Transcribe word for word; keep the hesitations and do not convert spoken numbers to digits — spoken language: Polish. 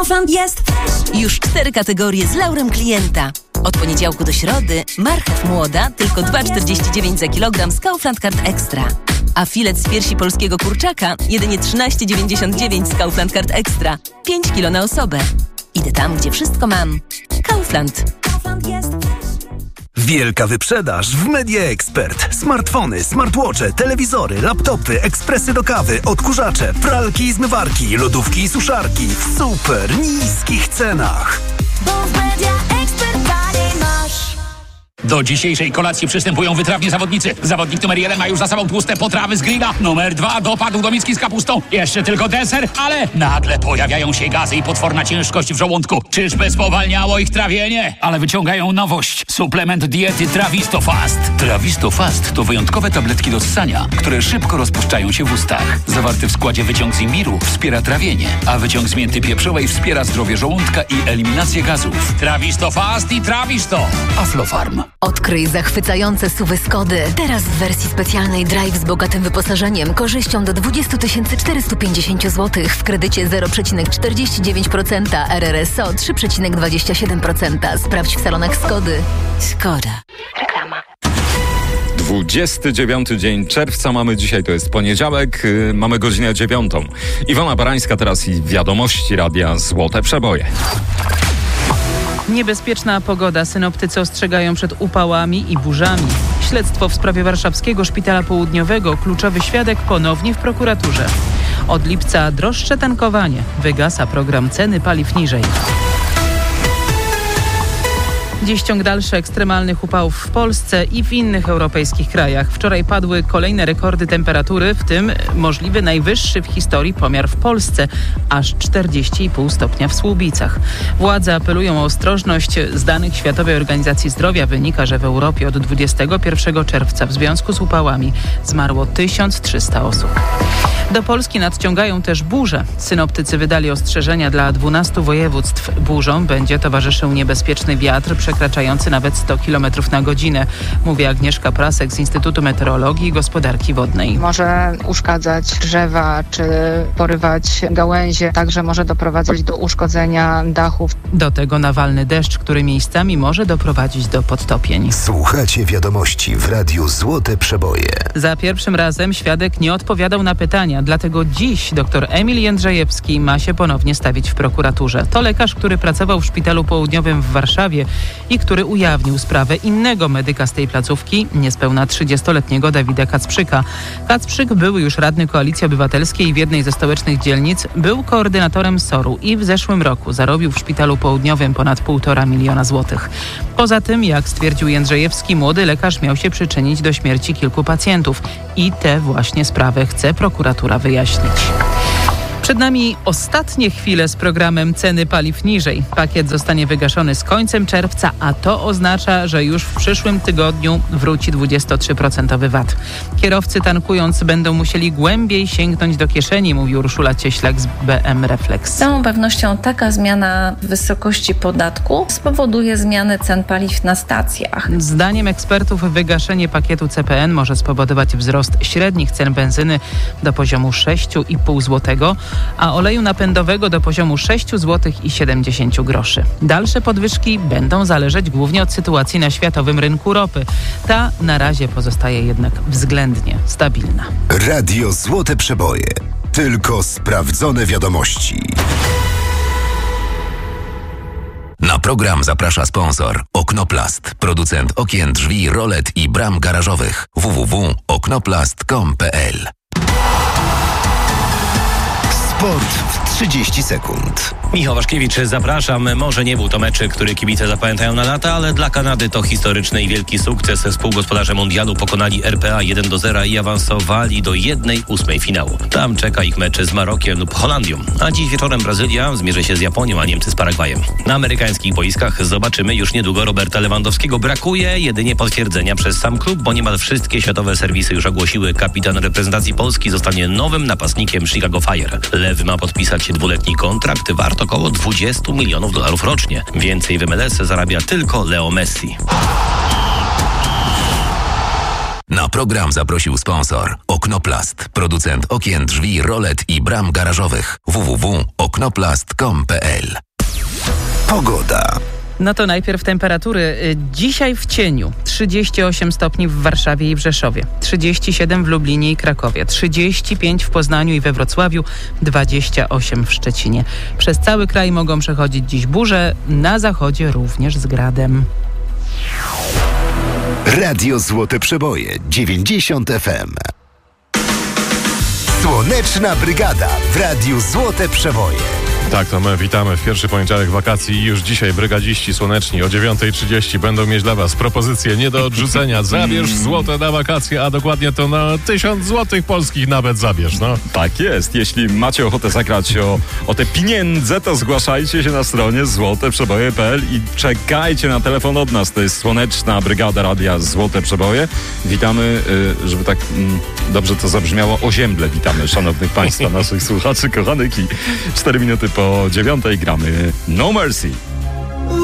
Kaufland jest już cztery kategorie z laurem klienta. Od poniedziałku do środy marchew młoda tylko dwa czterdzieści dziewięć za kilogram z Kaufland Card Extra. A filet z piersi polskiego kurczaka jedynie trzynaście dziewięćdziesiąt dziewięć z Kaufland Card Extra. pięć kilo na osobę. Idę tam, gdzie wszystko mam. Kaufland. Kaufland jest. Wielka wyprzedaż w Media Expert. Smartfony, smartwatche, telewizory, laptopy, ekspresy do kawy, odkurzacze, pralki i zmywarki, lodówki i suszarki w super niskich cenach. Bo w Media Expert taniej masz. Do dzisiejszej kolacji przystępują wytrawni zawodnicy. Zawodnik numer jeden ma już za sobą tłuste potrawy z grilla. Numer dwa dopadł do miski z kapustą. Jeszcze tylko deser, ale nagle pojawiają się gazy i potworna ciężkość w żołądku. Czyżby spowalniało ich trawienie? Ale wyciągają nowość. Suplement diety Trawisto Fast. Trawisto Fast to wyjątkowe tabletki do ssania, które szybko rozpuszczają się w ustach. Zawarty w składzie wyciąg z imbiru wspiera trawienie, a wyciąg z mięty pieprzowej wspiera zdrowie żołądka i eliminację gazów. Trawisto Fast i Trawisto. Aflofarm. Odkryj zachwycające S U V-y Skody. Teraz w wersji specjalnej Drive z bogatym wyposażeniem, korzyścią do dwadzieścia tysięcy czterysta pięćdziesiąt złotych w kredycie zero przecinek czterdzieści dziewięć procent, R R S O trzy przecinek dwadzieścia siedem procent. Sprawdź w salonach Skody. Skoda. Reklama. dwudziesty dziewiąty dzień czerwca mamy dzisiaj, to jest poniedziałek, yy, mamy godzinę dziewiątą. Iwona Barańska teraz i wiadomości Radia Złote Przeboje. Niebezpieczna pogoda. Synoptycy ostrzegają przed upałami i burzami. Śledztwo w sprawie warszawskiego Szpitala Południowego. Kluczowy świadek ponownie w prokuraturze. Od lipca droższe tankowanie. Wygasa program ceny paliw niżej. Dziś ciąg dalszy ekstremalnych upałów w Polsce i w innych europejskich krajach. Wczoraj padły kolejne rekordy temperatury, w tym możliwy najwyższy w historii pomiar w Polsce, aż czterdzieści i pół stopnia w Słubicach. Władze apelują o ostrożność. Z danych Światowej Organizacji Zdrowia wynika, że w Europie od dwudziestego pierwszego czerwca w związku z upałami zmarło tysiąc trzysta osób. Do Polski nadciągają też burze. Synoptycy wydali ostrzeżenia dla dwunastu województw. Burzom będzie towarzyszył niebezpieczny wiatr przekraczający nawet sto kilometrów na godzinę, mówi Agnieszka Prasek z Instytutu Meteorologii i Gospodarki Wodnej. Może uszkadzać drzewa czy porywać gałęzie, także może doprowadzać do uszkodzenia dachów. Do tego nawalny deszcz, który miejscami może doprowadzić do podtopień. Słuchacie wiadomości w Radiu Złote Przeboje. Za pierwszym razem świadek nie odpowiadał na pytania, dlatego dziś dr Emil Jędrzejewski ma się ponownie stawić w prokuraturze. To lekarz, który pracował w Szpitalu Południowym w Warszawie i który ujawnił sprawę innego medyka z tej placówki, niespełna trzydziestoletniego Dawida Kacprzyka. Kacprzyk był już radny Koalicji Obywatelskiej w jednej ze stołecznych dzielnic, był koordynatorem S O R-u i w zeszłym roku zarobił w Szpitalu Południowym ponad półtora miliona złotych. Poza tym, jak stwierdził Jędrzejewski, młody lekarz miał się przyczynić do śmierci kilku pacjentów i tę właśnie sprawę chce prokuratura wyjaśnić. Przed nami ostatnie chwile z programem Ceny paliw niżej. Pakiet zostanie wygaszony z końcem czerwca, a to oznacza, że już w przyszłym tygodniu wróci dwudziestotrzyprocentowy V A T. Kierowcy tankując będą musieli głębiej sięgnąć do kieszeni, mówi Urszula Cieślak z B M Reflex. Z całą pewnością taka zmiana wysokości podatku spowoduje zmianę cen paliw na stacjach. Zdaniem ekspertów wygaszenie pakietu C P N może spowodować wzrost średnich cen benzyny do poziomu sześć i pół złotego, a oleju napędowego do poziomu sześć złotych i siedemdziesiąt groszy. Dalsze podwyżki będą zależeć głównie od sytuacji na światowym rynku ropy. Ta na razie pozostaje jednak względnie stabilna. Radio Złote Przeboje. Tylko sprawdzone wiadomości. Na program zaprasza sponsor Oknoplast, producent okien, drzwi, rolet i bram garażowych. w w w kropka oknoplast kropka com kropka p l. Sport w trzydzieści sekund. Michał Waszkiewicz, zapraszam. Może nie był to mecz, który kibice zapamiętają na lata, ale dla Kanady to historyczny i wielki sukces. Współgospodarze mundialu pokonali R P A jeden do zera i awansowali do jednej ósmej finału. Tam czeka ich mecz z Marokiem lub Holandią. A dziś wieczorem Brazylia zmierzy się z Japonią, a Niemcy z Paragwajem. Na amerykańskich boiskach zobaczymy już niedługo Roberta Lewandowskiego. Brakuje jedynie potwierdzenia przez sam klub, bo niemal wszystkie światowe serwisy już ogłosiły, kapitan reprezentacji Polski zostanie nowym napastnikiem Chicago Fire. Lew ma podpisać dwuletni kontrakt wart około dwadzieścia milionów dolarów rocznie. Więcej w M L S zarabia tylko Leo Messi. Na program zaprosił sponsor Oknoplast, producent okien, drzwi, rolet i bram garażowych. w w w kropka oknoplast kropka com kropka p l. Pogoda. No to najpierw temperatury. Dzisiaj w cieniu trzydzieści osiem stopni w Warszawie i w Rzeszowie, trzydzieści siedem w Lublinie i Krakowie, trzydzieści pięć w Poznaniu i we Wrocławiu, dwadzieścia osiem w Szczecinie. Przez cały kraj mogą przechodzić dziś burze, na zachodzie również z gradem. Radio Złote Przeboje dziewięćdziesiąt F M. Słoneczna Brygada w Radiu Złote Przeboje. Tak, to my witamy w pierwszy poniedziałek wakacji i już dzisiaj brygadziści słoneczni o dziewiąta trzydzieści będą mieć dla was propozycje nie do odrzucenia. Zabierz złote na wakacje, a dokładnie to na tysiąc złotych polskich nawet zabierz, no. Tak jest. Jeśli macie ochotę zagrać o, o te pieniądze, to zgłaszajcie się na stronie złote przeboje kropka p l i czekajcie na telefon od nas. To jest Słoneczna Brygada Radia Złote Przeboje. Witamy, y, żeby tak mm, dobrze to zabrzmiało, ozięble witamy szanownych państwa, naszych słuchaczy kochanych i cztery minuty po dziewiątej gramy No Mercy.